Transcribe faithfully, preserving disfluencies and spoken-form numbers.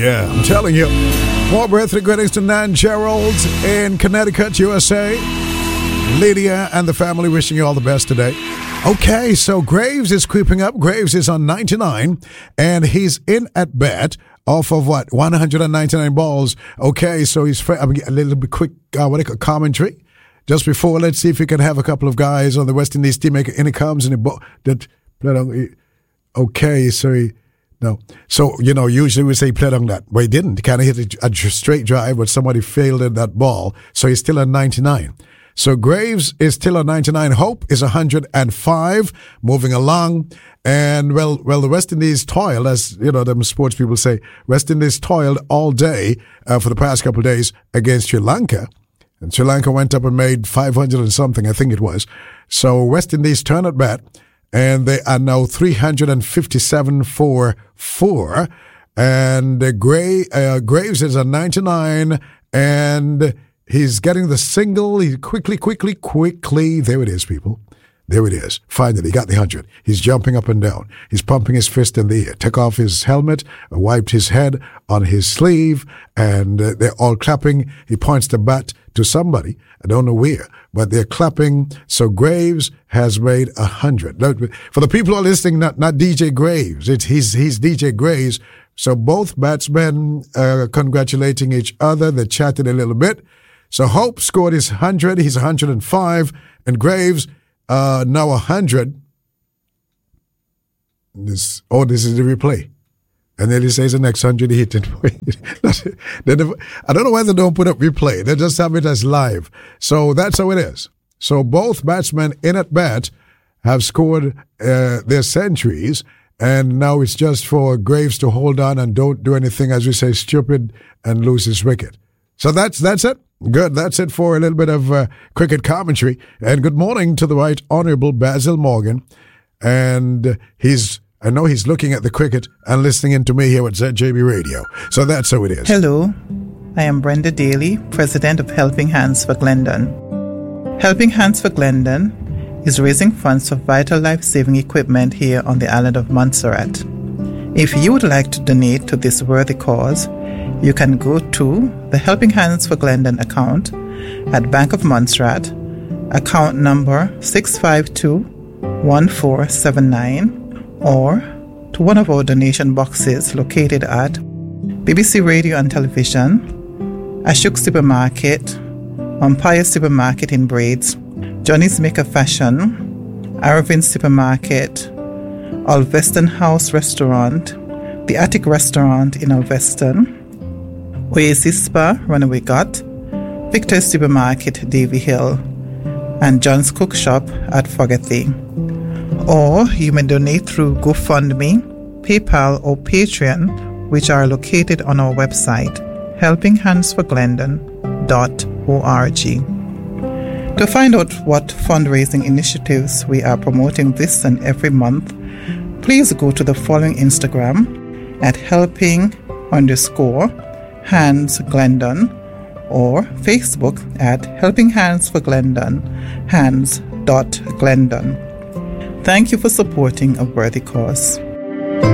yeah, I'm telling you. More birthday greetings to Nan Gerald in Connecticut, U S A. Lydia and the family wishing you all the best today. Okay, so Graves is creeping up. Graves is on ninety-nine, and he's in at bat off of what? one hundred ninety-nine balls. Okay, so he's I mean, a little bit quick, uh, what do you call commentary? Just before, let's see if we can have a couple of guys on the West Indies team make in it comes and it that okay, so he, no. So, you know, usually we say played on that, but he didn't. He kind of hit a, a straight drive, but somebody failed at that ball, so he's still at ninety-nine. So Graves is still at ninety-nine. Hope is one hundred five, moving along. And, well, well, the West Indies toiled, as, you know, them sports people say, West Indies toiled all day uh, for the past couple of days against Sri Lanka. And Sri Lanka went up and made five hundred and something, I think it was. So West Indies turn at bat, and they are now three hundred fifty-seven for four. And uh, Gray, uh, Graves is at ninety-nine, and he's getting the single. He quickly, quickly, quickly. There it is, people. There it is. Finally, he got the hundred. He's jumping up and down. He's pumping his fist in the air. Took off his helmet, wiped his head on his sleeve, and uh, they're all clapping. He points the bat to somebody. I don't know where, but they're clapping. So Graves has made a hundred. For the people who are listening, not not D J Graves. It's he's he's D J Graves. So both batsmen uh, congratulating each other. They chatted a little bit. So Hope scored his hundred. He's one hundred five, and Graves. Uh, now a hundred. This oh, this is the replay, and then he says the next hundred he hit it. I don't know why they don't put up replay. They just have it as live. So that's how it is. So both batsmen in at bat have scored uh, their centuries, and now it's just for Graves to hold on and don't do anything, as we say, stupid, and lose his wicket. So that's that's it. Good. That's it for a little bit of uh, cricket commentary. And good morning to the Right Honourable Basil Morgan. And he's, I know he's looking at the cricket and listening in to me here at Z J B Radio. So that's how it is. Hello. I am Brenda Daly, President of Helping Hands for Glendon. Helping Hands for Glendon is raising funds for vital life-saving equipment here on the island of Montserrat. If you would like to donate to this worthy cause, you can go to the Helping Hands for Glendon account at Bank of Montserrat, account number six five two, one four seven nine, or to one of our donation boxes located at B B C Radio and Television, Ashok Supermarket, Umpire Supermarket in Braids, Johnny's Maker Fashion, Aravind Supermarket, Alveston House Restaurant, the Attic Restaurant in Alveston, Oasis Spa, Runaway Gut, Victor's Supermarket, Davy Hill, and John's Cook Shop at Fogarty. Or you may donate through GoFundMe, PayPal, or Patreon, which are located on our website, helping hands for glendon dot org. To find out what fundraising initiatives we are promoting this and every month, please go to the following Instagram at helping underscore Hands Glendon, or Facebook at Helping Hands for Glendon, hands dot glendon. Thank you for supporting a worthy cause.